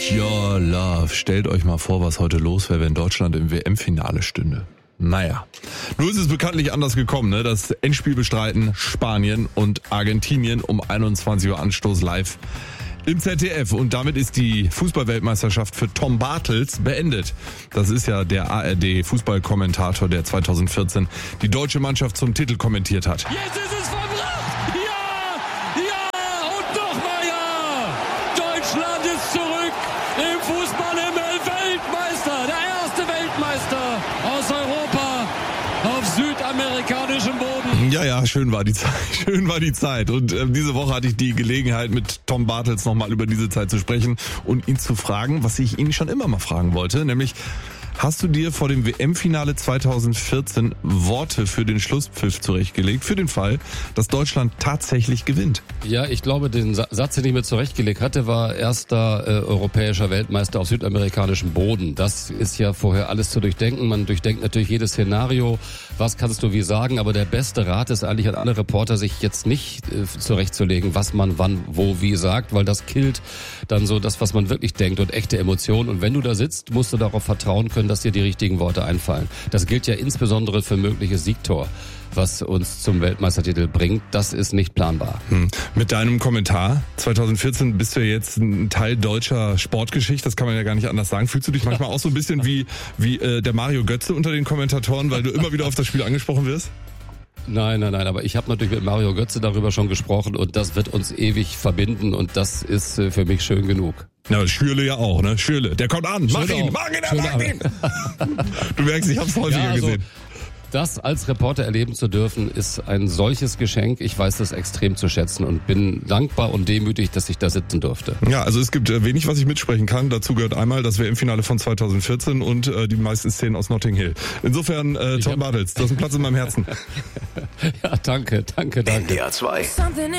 Your Love. Stellt euch mal vor, was heute los wäre, wenn Deutschland im WM-Finale stünde. Naja, nur ist es bekanntlich anders gekommen, ne? Das Endspiel bestreiten Spanien und Argentinien um 21 Uhr Anstoß live im ZDF. Und damit ist die Fußballweltmeisterschaft für Tom Bartels beendet. Das ist ja der ARD-Fußballkommentator, der 2014 die deutsche Mannschaft zum Titel kommentiert hat. Jetzt ist es vollbracht! Ja! Ja! Und nochmal ja! Deutschland ist zurück im Fußballhimmel. Weltmeister! Der erste Weltmeister aus Europa auf südamerikanischem Boden. Ja, schön war die Zeit. Schön war die Zeit. Und diese Woche hatte ich die Gelegenheit, mit Tom Bartels nochmal über diese Zeit zu sprechen und ihn zu fragen, was ich ihn schon immer mal fragen wollte, nämlich: Hast du dir vor dem WM-Finale 2014 Worte für den Schlusspfiff zurechtgelegt, für den Fall, dass Deutschland tatsächlich gewinnt? Ja, ich glaube, den Satz, den ich mir zurechtgelegt hatte, war erster europäischer Weltmeister auf südamerikanischem Boden. Das ist ja vorher alles zu durchdenken. Man durchdenkt natürlich jedes Szenario. Was kannst du wie sagen? Aber der beste Rat ist eigentlich an alle Reporter, sich jetzt nicht zurechtzulegen, was man wann, wo, wie sagt, weil das killt dann so das, was man wirklich denkt und echte Emotionen. Und wenn du da sitzt, musst du darauf vertrauen können, dass dir die richtigen Worte einfallen. Das gilt ja insbesondere für mögliches Siegtor, was uns zum Weltmeistertitel bringt. Das ist nicht planbar. Mit deinem Kommentar 2014 bist du jetzt ein Teil deutscher Sportgeschichte, das kann man ja gar nicht anders sagen. Fühlst du dich manchmal auch so ein bisschen wie der Mario Götze unter den Kommentatoren, weil du immer wieder auf das Spiel angesprochen wirst? Nein, aber ich habe natürlich mit Mario Götze darüber schon gesprochen und das wird uns ewig verbinden und das ist für mich schön genug. Na, Schürle ja auch, ne? Schürle, der kommt an, mach ihn! Du merkst, ich hab's häufiger gesehen. Das als Reporter erleben zu dürfen, ist ein solches Geschenk. Ich weiß das extrem zu schätzen und bin dankbar und demütig, dass ich da sitzen durfte. Ja, also es gibt wenig, was ich mitsprechen kann. Dazu gehört einmal das WM-Finale von 2014 und die meisten Szenen aus Notting Hill. Insofern, Tom Bartels, du hast einen Platz in meinem Herzen. Ja, danke. NDR 2.